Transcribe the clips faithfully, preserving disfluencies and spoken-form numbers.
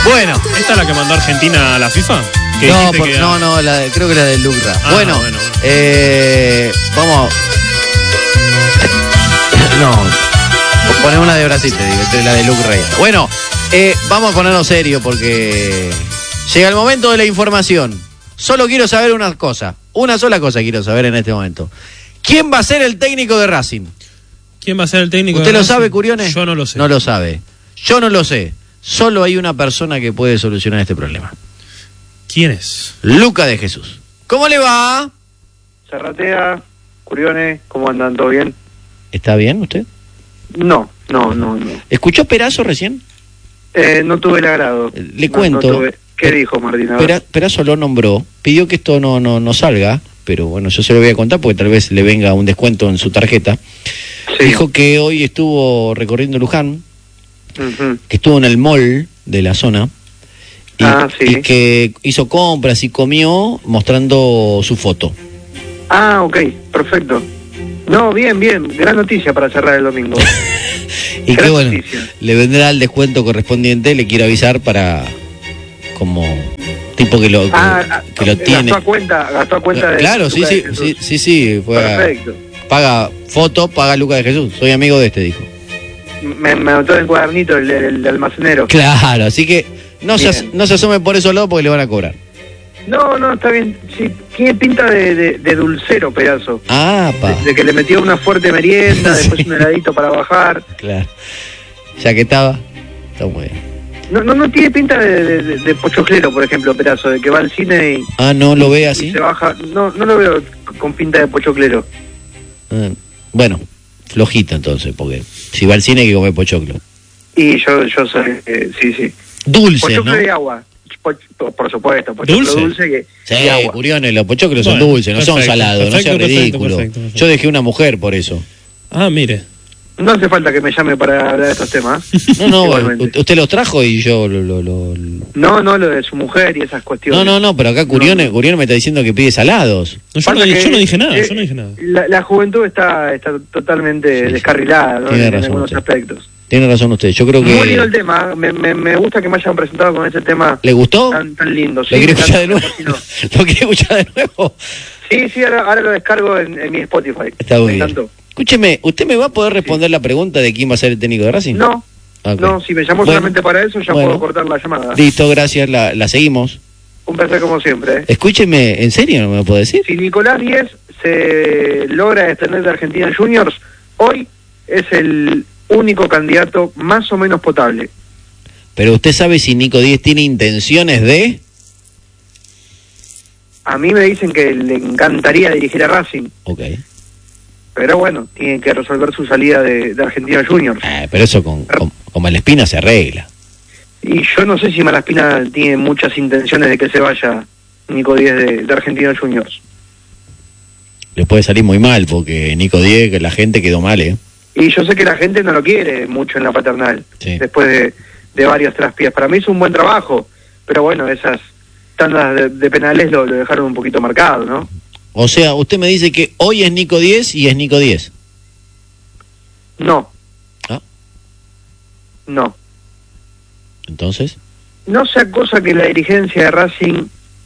Bueno. ¿Esta es la que mandó Argentina a la FIFA? No, por, que... no, no, la, creo que la de Lucra. Ah, bueno, bueno, bueno. Eh, vamos. No, poné una de Brasil, te digo, la de Lucra. Bueno, eh, vamos a ponernos serio porque llega el momento de la información. Solo quiero saber una cosa, una sola cosa quiero saber en este momento. ¿Quién va a ser el técnico de Racing? ¿Quién va a ser el técnico de Racing? ¿Usted lo sabe, Curiones? Yo no lo sé. No lo sabe. Yo no lo sé. Solo hay una persona que puede solucionar este problema. ¿Quién es? Luca de Jesús. ¿Cómo le va? Serratea, Curiones, ¿cómo andan? ¿Todo bien? ¿Está bien usted? No, no, no, no. ¿Escuchó Perazo recién? Eh, no tuve el agrado. Le no, cuento. No tuve... ¿Qué dijo Martín? Pera, Perazo lo nombró, pidió que esto no, no, no salga, pero bueno, yo se lo voy a contar porque tal vez le venga un descuento en su tarjeta. Sí. Dijo que hoy estuvo recorriendo Luján, uh-huh. que estuvo en el mall de la zona, y, ah, sí. y que hizo compras y comió mostrando su foto. Ah, ok, perfecto. No, bien, bien, gran noticia para cerrar el domingo. Y gran que bueno, noticia. Le vendrá el descuento correspondiente, le quiero avisar para... como tipo que lo, ah, que, que lo tiene. Gastó a cuenta, gastó a cuenta de Claro, sí, sí, sí, sí, sí, fue perfecto. A, paga foto, paga Luca de Jesús. Soy amigo de este, dijo. Me, me anotó en el cuadernito el, el, el almacenero. Claro, así que no se, no se asume por eso lado porque le van a cobrar. No, no, está bien. Sí, tiene pinta de, de, de dulcero, Perazo. Ah, pa. De, de que le metió una fuerte merienda, sí. Después un heladito para bajar. Claro. Ya que estaba, está muy bien. No, no, no tiene pinta de, de, de pochoclero, por ejemplo, Perazo, de que va al cine y... Ah, ¿no lo ve así? Y se baja. No, no lo veo con pinta de pochoclero. Ah, bueno, flojito entonces, porque si va al cine hay que comer pochoclo. Y yo, yo soy, eh, sí, sí. Dulces, pochoclo ¿no? y agua. Por, por supuesto, pochoclo dulce, dulce que, sí, y agua. Curiones, los pochoclos bueno, son dulces, no perfecto, son salados, perfecto, no sea perfecto, ridículo. perfecto, perfecto. Yo dejé una mujer por eso. Ah, mire. No hace falta que me llame para hablar de estos temas. No, no, usted los trajo y yo lo, lo, lo... No, no, lo de su mujer y esas cuestiones. No, no, no, pero acá Curiones, no. Curiones me está diciendo que pide salados. No, yo, no, que, yo no dije nada, eh, yo no dije nada. La, la juventud está, está totalmente sí, descarrilada, ¿no? Tiene en, razón en algunos usted. aspectos. Tiene razón usted, yo creo que... Muy lindo el tema, me, me, me gusta que me hayan presentado con ese tema. ¿Le gustó? Tan, tan lindo. Sí, ¿Lo quiere escuchar de nuevo? No. ¿Lo quiere escuchar de nuevo? Sí, sí, ahora, ahora lo descargo en, en mi Spotify. Está muy me bien. encantó. Escúcheme, ¿usted me va a poder responder sí. la pregunta de quién va a ser el técnico de Racing? No, okay. no, si me llamó bueno, solamente para eso ya bueno. puedo cortar la llamada. Listo, gracias, la, la seguimos. Un placer como siempre. ¿eh? Escúcheme, ¿en serio no me lo puedo decir? Si Nicolás Díez se logra extender de Argentina Juniors, hoy es el único candidato más o menos potable. Pero usted sabe si Nico Díez tiene intenciones de... A mí me dicen que le encantaría dirigir a Racing. Ok. Pero bueno, tiene que resolver su salida de, de Argentina Juniors. Eh, pero eso con, con, con Malespina se arregla. Y yo no sé si Malespina tiene muchas intenciones de que se vaya Nico Díez de, de Argentina Juniors. Le puede salir muy mal porque Nico Díez, que la gente quedó mal, ¿eh? Y yo sé que la gente no lo quiere mucho en la paternal. Sí. Después de, de varios traspiés. Para mí es un buen trabajo. Pero bueno, esas tandas de, de penales lo, lo dejaron un poquito marcado, ¿no? O sea, usted me dice que hoy es Nico Díez y es Nico Díez. No. ¿Ah? No. ¿Entonces? No sea cosa que la dirigencia de Racing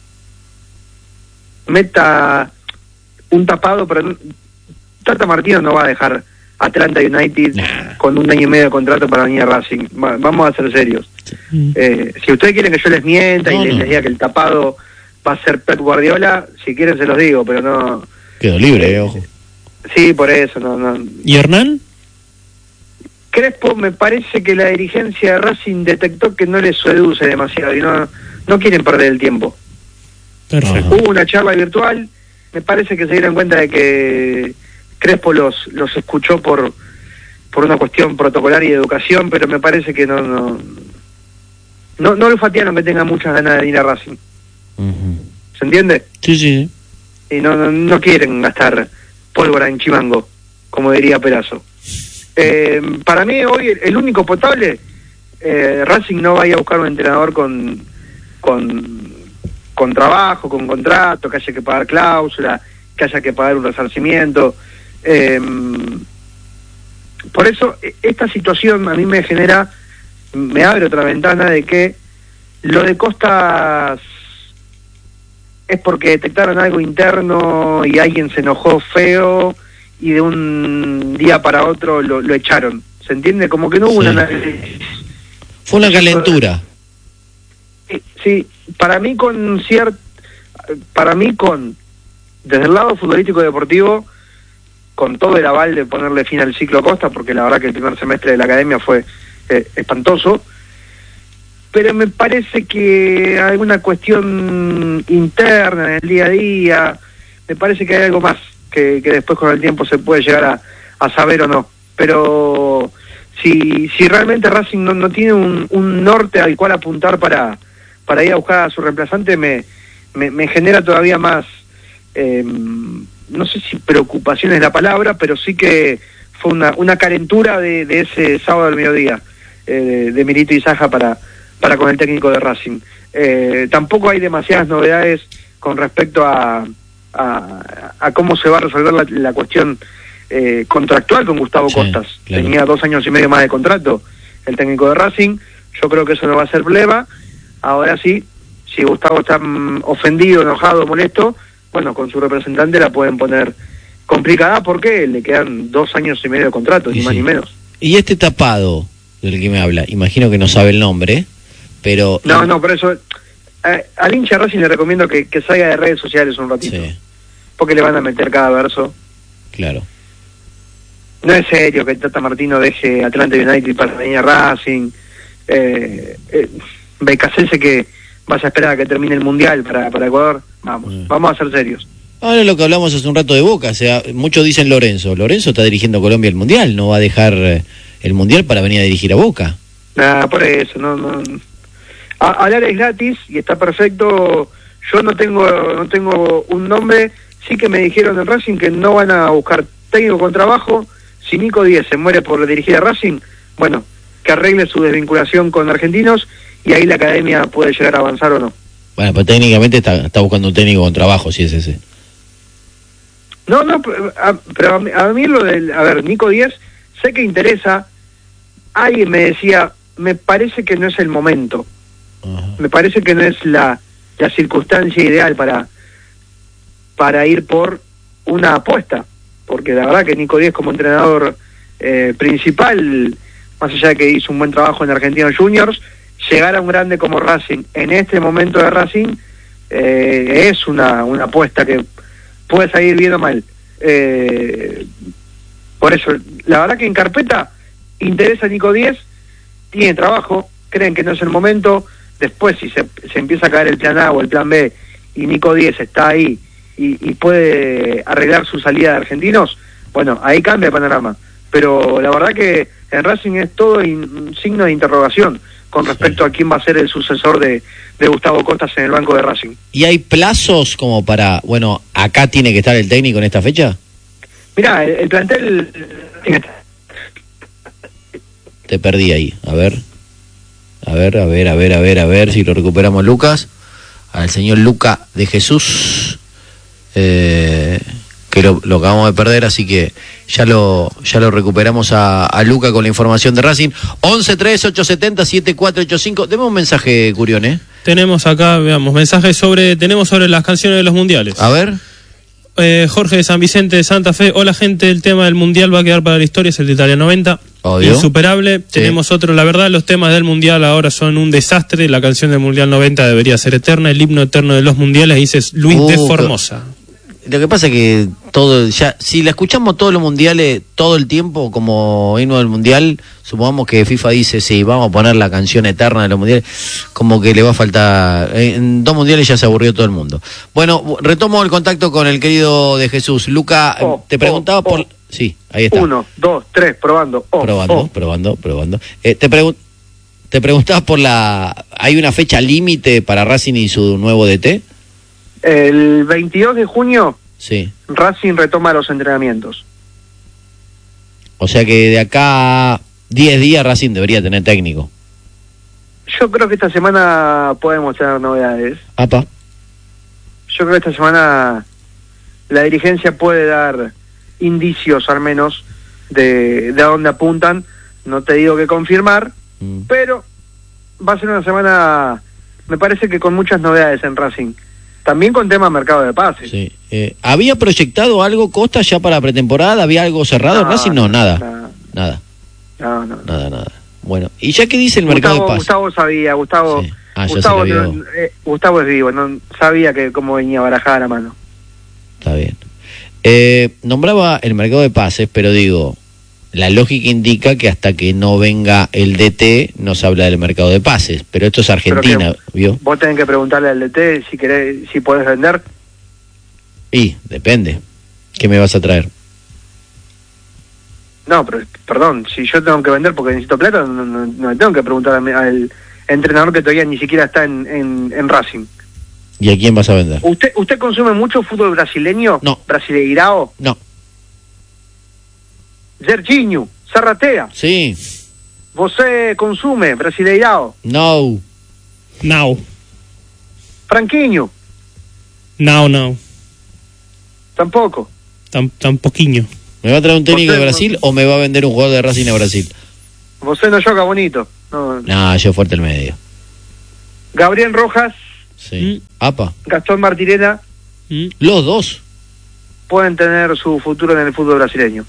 meta un tapado, pero Tata Martino no va a dejar Atlanta United nah. con un año y medio de contrato para venir a Racing. Va, vamos a ser serios. Sí. Eh, si ustedes quieren que yo les mienta no, y les, no. les diga que el tapado va a ser Pep Guardiola, si quieren se los digo, pero no... Quedó libre, eh, ojo. Sí, por eso, no, no. ¿Y Hernán? Crespo, me parece que la dirigencia de Racing detectó que no les seduce demasiado y no, no quieren perder el tiempo. Perfecto. Hubo una charla virtual, me parece que se dieron cuenta de que Crespo los, los escuchó por, por una cuestión protocolar y de educación, pero me parece que no, no, no, no lo fatearon que tenga muchas ganas de ir a Racing. Uh-huh. ¿Se entiende? Sí, sí. Y no, no, no quieren gastar pólvora en chimango, como diría Perazo. Eh, para mí hoy el único potable, eh, Racing no vaya a buscar un entrenador con, con, con trabajo, con contrato, que haya que pagar cláusula, que haya que pagar un resarcimiento. Eh, por eso esta situación a mí me genera, me abre otra ventana de que Lo de Costas es porque detectaron algo interno y alguien se enojó feo y de un día para otro lo, lo echaron. ¿Se entiende? Como que no hubo Sí. una... Fue una calentura. Sí, para mí con ciert... para mí con desde el lado futbolístico deportivo, con todo el aval de ponerle fin al ciclo Costa, porque la verdad que el primer semestre de la academia fue eh, espantoso, pero me parece que alguna cuestión interna en el día a día, me parece que hay algo más que, que después con el tiempo se puede llegar a, a saber o no, pero si si realmente Racing no, no tiene un, un norte al cual apuntar para para ir a buscar a su reemplazante, me, me, me genera todavía más, eh, no sé si preocupación es la palabra, pero sí que fue una, una calentura de, de ese sábado al mediodía, eh, de, de Milito y Saja para, para con el técnico de Racing. Eh, tampoco hay demasiadas novedades con respecto a, a, a cómo se va a resolver la, la cuestión eh, contractual con Gustavo Sí, Costas. claro. Tenía dos años y medio más de contrato el técnico de Racing, yo creo que eso no va a ser problema. Ahora sí, si Gustavo está mm, ofendido, enojado, molesto, bueno, con su representante la pueden poner complicada porque le quedan dos años y medio de contrato, Y ni más sí. ni menos. Y este tapado del que me habla, imagino que no sabe el nombre, pero... No, no, por eso, eh, al hincha Racing le recomiendo que, que salga de redes sociales un ratito, Sí, porque le van a meter cada verso. claro. No es serio que Tata Martino deje Atlanta United para venir a Racing. Eh, eh, Becasese que vas a esperar a que termine el Mundial para, para Ecuador. Vamos, Mm. vamos a ser serios. Ahora lo que hablamos hace un rato de Boca, o sea, muchos dicen Lorenzo. Lorenzo está dirigiendo a Colombia el Mundial, no va a dejar eh, el Mundial para venir a dirigir a Boca. Nada, por eso, no, no. A- hablar es gratis y está perfecto. Yo no tengo, no tengo un nombre. Sí que me dijeron en Racing que no van a buscar técnico con trabajo. Si Nico Díez se muere por dirigir a Racing, bueno, que arregle su desvinculación con Argentinos y ahí la academia puede llegar a avanzar o no. Bueno, pero técnicamente está, está buscando un técnico con trabajo, si es ese. No, no, pero a, pero a mí, a mí lo del, a ver, Nico Díez, sé que interesa. Alguien me decía, me parece que no es el momento, Ajá. me parece que no es la, la circunstancia ideal para, para ir por una apuesta, porque la verdad que Nico Díez como entrenador eh, principal, más allá de que hizo un buen trabajo en Argentinos Juniors, llegar a un grande como Racing en este momento de Racing eh, es una, una apuesta que puede salir bien o mal. Eh, por eso, la verdad que en carpeta interesa a Nico Díez, tiene trabajo, creen que no es el momento, después si se, se empieza a caer el plan A o el plan B y Nico Díez está ahí y, y puede arreglar su salida de Argentinos, bueno, ahí cambia el panorama. Pero la verdad que en Racing es todo in, un signo de interrogación con respecto a quién va a ser el sucesor de, de Gustavo Costas en el banco de Racing. ¿Y hay plazos como para, bueno, acá tiene que estar el técnico en esta fecha? Mirá, el, el plantel... Te perdí ahí, a ver. A ver, a ver, a ver, a ver, a ver si lo recuperamos, Lucas. Al señor Luca de Jesús, eh, que lo, lo acabamos de perder, así que ya lo ya lo recuperamos a, a Luca con la información de Racing. once tres ocho siete cero siete cuatro ocho cinco. Deme un mensaje, Curión, ¿eh? Tenemos acá, veamos, mensajes sobre, tenemos sobre las canciones de los mundiales. A ver. Eh, Jorge de San Vicente de Santa Fe. Hola gente, el tema del mundial va a quedar para la historia, es el de Italia noventa. Obvio. Insuperable. Sí. Tenemos otro, la verdad los temas del mundial ahora son un desastre. La canción del mundial noventa debería ser eterna. El himno eterno de los mundiales, dice Luis Uh, de que- Formosa. Lo que pasa es que todo, ya, si la escuchamos todos los mundiales, todo el tiempo como himno del mundial, supongamos que FIFA dice, sí, vamos a poner la canción eterna de los mundiales, como que le va a faltar, en dos mundiales ya se aburrió todo el mundo. Bueno, retomo el contacto con el querido de Jesús. Luca, Oh, te preguntaba oh, por... oh. Sí, ahí está. Uno, dos, tres, probando. Oh, probando, oh. probando, probando. Eh, te, pregun- te preguntaba por la... ¿Hay una fecha límite para Racing y su nuevo D T? El veintidós de junio Sí. Racing retoma los entrenamientos. O sea que de acá a diez días Racing debería tener técnico. Yo creo que esta semana podemos tener novedades. Apa. Yo creo que esta semana la dirigencia puede dar indicios al menos de, de a dónde apuntan. No te digo que confirmar, Mm. pero va a ser una semana me parece que con muchas novedades en Racing. También con tema mercado de pases. Sí. Eh, ¿Había proyectado algo Costa ya para pretemporada? ¿Había algo cerrado en No, Racing? No, nada. nada. Nada. No, no. Nada, nada. Bueno, y ya que dice el mercado Gustavo, de pases. Gustavo sabía, Gustavo, Sí. Ah, ya Gustavo, se lo vio. no, eh, Gustavo es vivo, no sabía que cómo venía barajada la mano. Está bien. Eh, nombraba el mercado de pases, pero digo, la lógica indica que hasta que no venga el D T no se habla del mercado de pases, pero esto es Argentina, Pero ¿vio? Vos tenés que preguntarle al D T si querés, si podés vender. Y, depende. ¿Qué me vas a traer? No, pero perdón, si yo tengo que vender porque necesito plata, no, no, no le tengo que preguntar a mi- al entrenador que todavía ni siquiera está en, en, en Racing. ¿Y a quién vas a vender? ¿Usted usted consume mucho fútbol brasileño? No. ¿Brasileirao? No. Serginho, Zarratea. Sí. ¿Você consume Brasileirao? No. Now. Franquinho, Now, now. tampoco. Tan, tan poquinho. ¿Me va a traer un técnico de José, Brasil o me va a vender un jugador de Racing a Brasil? ¿Você no joga bonito? No. No, yo fuerte el medio. Gabriel Rojas, Sí. Apa. Gastón Martirena Mm. Los dos. pueden tener su futuro en el fútbol brasileño.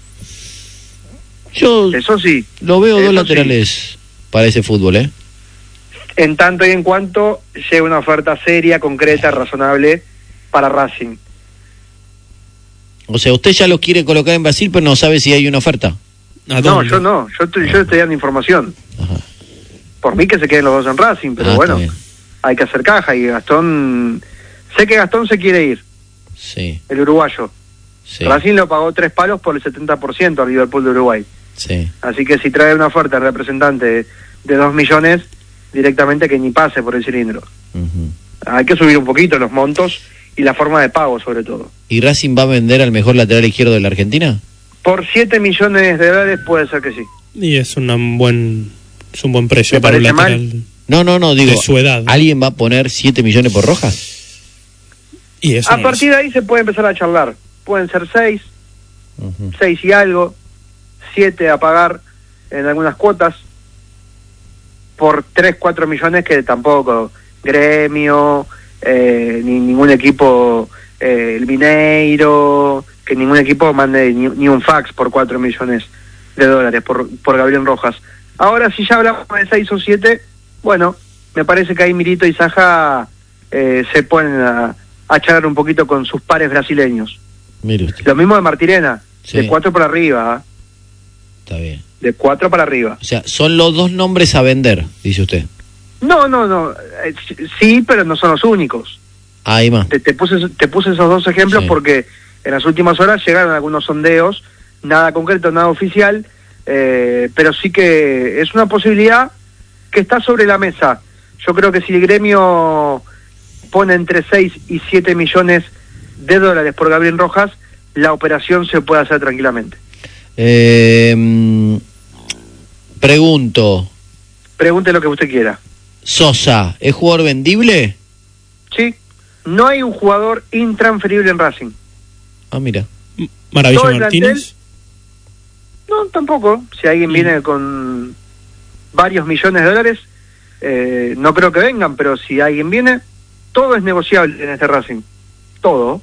Yo Eso sí, lo veo dos eso laterales para ese fútbol, ¿eh? en tanto y en cuanto llegue una oferta seria, concreta, razonable para Racing. O sea, usted ya los quiere colocar en Brasil, pero no sabe si hay una oferta. ¿A No, dónde? yo no, yo estoy, yo estoy dando información. Ajá. Por mí que se queden los dos en Racing, pero Ah, bueno, está bien. hay que hacer caja y Gastón, sé que Gastón se quiere ir, Sí, el uruguayo. sí, Racing lo pagó tres palos por el setenta por ciento al Liverpool de Uruguay. sí. Así que si trae una oferta al representante de, de dos millones, directamente que ni pase por el cilindro. Ujú. Hay que subir un poquito los montos y la forma de pago sobre todo. ¿Y Racing va a vender al mejor lateral izquierdo de la Argentina? Por siete millones de dólares puede ser que sí. Y es un buen, es un buen precio ¿Me para un parece mal? lateral. No, no, no, digo, De su edad. ¿alguien va a poner siete millones por Rojas? Y eso A no lo partir sé. de ahí se puede empezar a charlar. Pueden ser seis, Ujú. seis y algo, siete a pagar en algunas cuotas, por tres, cuatro millones que tampoco, Gremio, eh, ni ningún equipo, eh, el Mineiro, que ningún equipo mande ni, ni un fax por cuatro millones de dólares por, por Gabriel Rojas. Ahora, si ya hablamos de seis o siete, bueno, me parece que ahí Milito y Saja eh, se ponen a, a charlar un poquito con sus pares brasileños. Mire usted, Lo mismo de Martirena, Sí. de cuatro para arriba, ¿ah? está bien. De cuatro para arriba. O sea, son los dos nombres a vender, dice usted. No, no, no, eh, sí, pero no son los únicos. Ahí más. Te, te puse te puse esos dos ejemplos Sí. porque en las últimas horas llegaron algunos sondeos, nada concreto, nada oficial, eh, pero sí que es una posibilidad que está sobre la mesa. Yo creo que si el Gremio pone entre seis y siete millones de dólares por Gabriel Rojas, la operación se puede hacer tranquilamente. Eh, mm, pregunto, Pregunte lo que usted quiera. ¿Sosa es jugador vendible? Sí, no hay un jugador intransferible en Racing. Ah, mira. Maravilla todo el Martínez. No, tampoco. Si alguien Mm. viene con varios millones de dólares, eh, no creo que vengan, pero si alguien viene, todo es negociable en este Racing. Todo.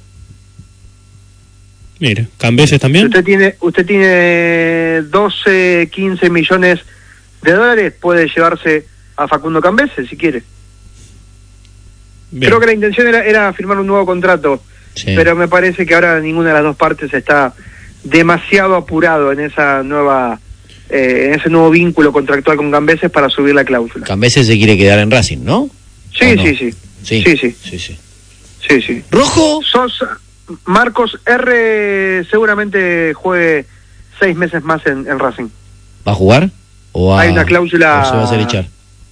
Mire, Cambeses también. Usted tiene, usted tiene doce, quince millones de dólares, puede llevarse a Facundo Cambeses si quiere. Bien. Creo que la intención era, era firmar un nuevo contrato, Sí. pero me parece que ahora ninguna de las dos partes está demasiado apurado en esa nueva, eh, en ese nuevo vínculo contractual con Cambeses para subir la cláusula. Cambeses se quiere quedar en Racing, ¿no? Sí, ¿O no? sí, sí, Sí, sí, sí, sí, sí. sí, sí. ¿Rojo? Sosa, Marcos R seguramente juegue seis meses más en, en Racing. ¿Va a jugar? ¿O va, Hay una cláusula- o se va a hacer echar?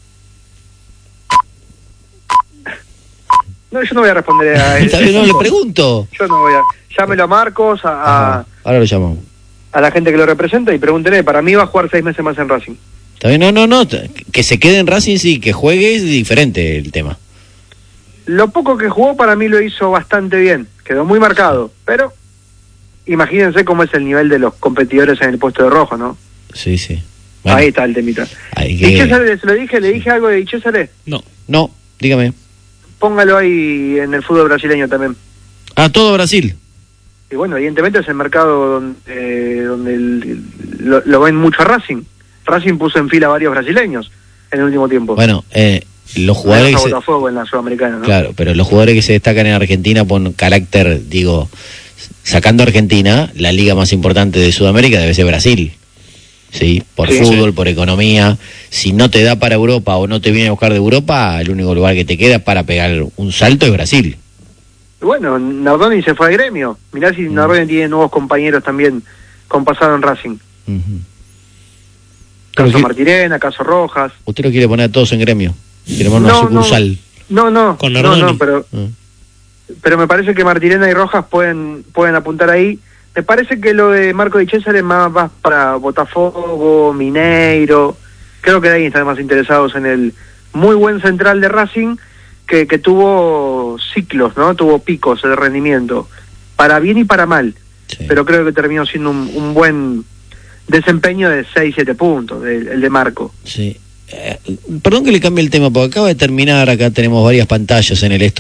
No, yo no voy a responder a Está bien, no le pregunto. Yo no voy a... Llámelo a Marcos, a, a, Ajá, ahora lo llamamos. a la gente que lo representa y pregúntele, para mí va a jugar seis meses más en Racing. Está bien, no, no, no. t- Que se quede en Racing, sí, que juegue es diferente el tema. Lo poco que jugó para mí lo hizo bastante bien, quedó muy marcado, pero imagínense cómo es el nivel de los competidores en el puesto de rojo, ¿no? Sí, sí. Bueno, Ahí está el temita. hay ¿Y que... César, se lo dije? ¿Le dije algo de César? No. No, Dígame. Póngalo ahí en el fútbol brasileño también. Ah, todo Brasil. Y bueno, evidentemente es el mercado donde, eh, donde el, lo, lo ven mucho a Racing. Racing puso en fila a varios brasileños en el último tiempo. Bueno, eh, los jugadores... A que Botafogo se... en la Sudamericana, ¿no? Claro, pero los jugadores que se destacan en Argentina por carácter, digo, sacando Argentina, la liga más importante de Sudamérica debe ser Brasil. Sí, por sí, fútbol, sí. por economía. Si no te da para Europa o no te viene a buscar de Europa, el único lugar que te queda para pegar un salto es Brasil. Bueno, Nardoni se fue al Gremio. Mirá si mm. Nardoni tiene nuevos compañeros también con pasado en Racing. Uh-huh. Caso que... Martirena, caso Rojas. ¿Usted lo quiere poner a todos en Gremio? ¿Quiere poner una no, sucursal? No, no, con no, no, pero, uh. pero me parece que Martirena y Rojas pueden pueden apuntar ahí. Me parece que lo de Marco Di César es más, más para Botafogo, Mineiro. Creo que de ahí están más interesados en el muy buen central de Racing, que, que tuvo ciclos, ¿no? Tuvo picos de rendimiento, para bien y para mal. Sí. Pero creo que terminó siendo un, un buen desempeño de seis, siete puntos, el, el de Marco. Sí. Eh, perdón que le cambie el tema, porque acaba de terminar, acá tenemos varias pantallas en el estudio.